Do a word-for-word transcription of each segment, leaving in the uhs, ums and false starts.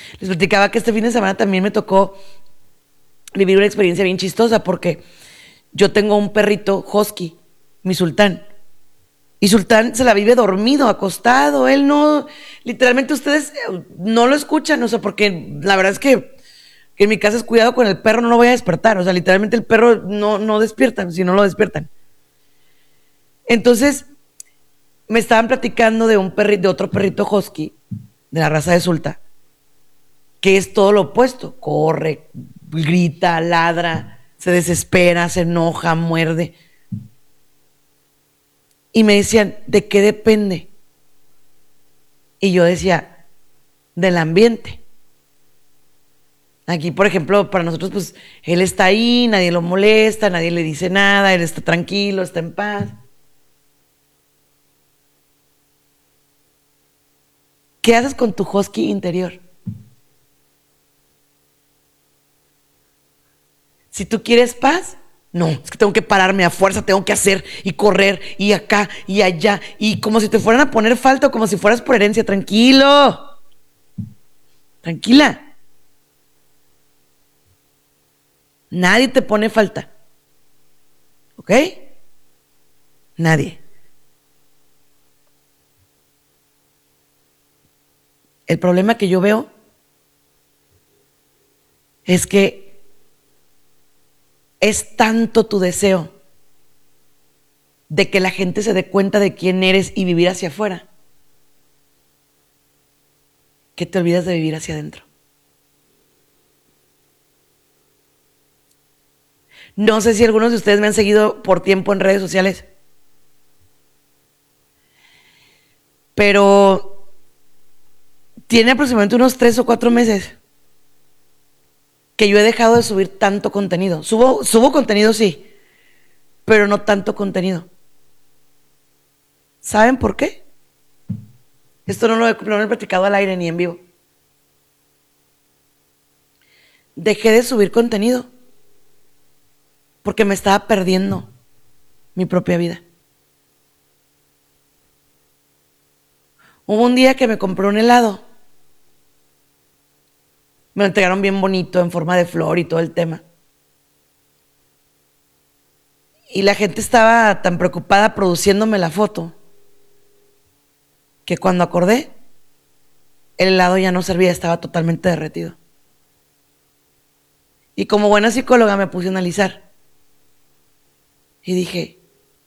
Les platicaba que este fin de semana también me tocó vivir una experiencia bien chistosa porque yo tengo un perrito husky, mi Sultán. Y Sultán se la vive dormido, acostado. Él no, literalmente ustedes no lo escuchan, o sea, porque la verdad es que, que en mi casa es cuidado con el perro, no lo voy a despertar. O sea, literalmente el perro no, no despiertan, si no lo despiertan. Entonces, me estaban platicando de un perrito, de otro perrito husky, de la raza de Sulta, que es todo lo opuesto. Corre, grita, ladra, se desespera, se enoja, muerde. Y me decían, ¿de qué depende? Y yo decía, del ambiente. Aquí, por ejemplo, para nosotros, pues, él está ahí, nadie lo molesta, nadie le dice nada, él está tranquilo, está en paz. ¿Qué haces con tu husky interior? Si tú quieres paz, no, es que tengo que pararme a fuerza, tengo que hacer y correr y acá y allá y como si te fueran a poner falta o como si fueras por herencia. Tranquilo, tranquila. Nadie te pone falta, ¿ok? Nadie. El problema que yo veo es que es tanto tu deseo de que la gente se dé cuenta de quién eres y vivir hacia afuera, que te olvidas de vivir hacia adentro. No sé si algunos de ustedes me han seguido por tiempo en redes sociales, pero tiene aproximadamente unos tres o cuatro meses que yo he dejado de subir tanto contenido. Subo, subo contenido, sí, pero no tanto contenido. ¿Saben por qué? Esto no lo he, no lo he platicado al aire ni en vivo. Dejé de subir contenido porque me estaba perdiendo mi propia vida. Hubo un día que me compré un helado. Me lo entregaron bien bonito, en forma de flor y todo el tema. Y la gente estaba tan preocupada produciéndome la foto que cuando acordé, el helado ya no servía, estaba totalmente derretido. Y como buena psicóloga me puse a analizar. Y dije,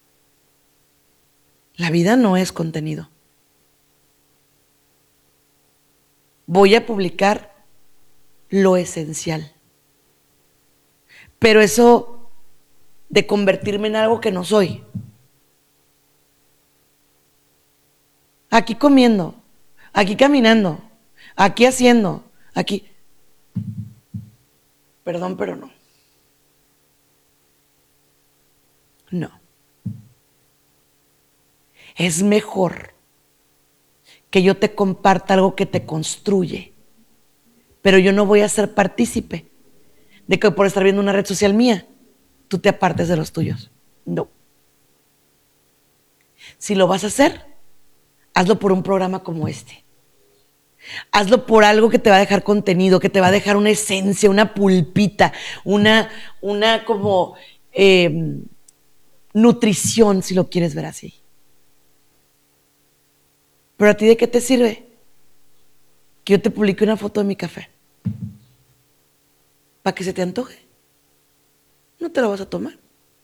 la vida no es contenido. Voy a publicar lo esencial. Pero eso de convertirme en algo que no soy. Aquí comiendo, aquí caminando, aquí haciendo, aquí. Perdón, pero no. No. Es mejor que yo te comparta algo que te construye, pero yo no voy a ser partícipe de que por estar viendo una red social mía, tú te apartes de los tuyos. No. Si lo vas a hacer, hazlo por un programa como este. Hazlo por algo que te va a dejar contenido, que te va a dejar una esencia, una pulpita, una, una como eh, nutrición, si lo quieres ver así. Pero ¿a ti de qué te sirve que yo te publique una foto de mi café? ¿Para que se te antoje? No te lo vas a tomar.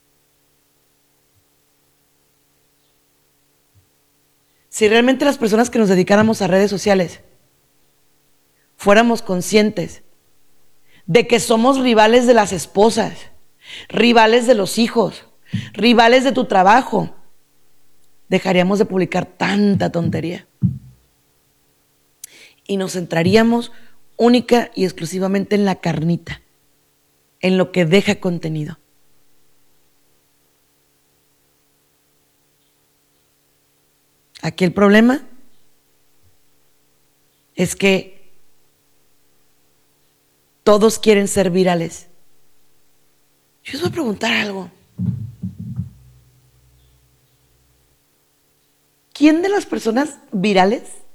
Si realmente las personas que nos dedicáramos a redes sociales fuéramos conscientes de que somos rivales de las esposas, rivales de los hijos, rivales de tu trabajo, dejaríamos de publicar tanta tontería. Y nos centraríamos única y exclusivamente en la carnita, en lo que deja contenido. Aquí el problema es que todos quieren ser virales. Yo les voy a preguntar algo. ¿Quién de las personas virales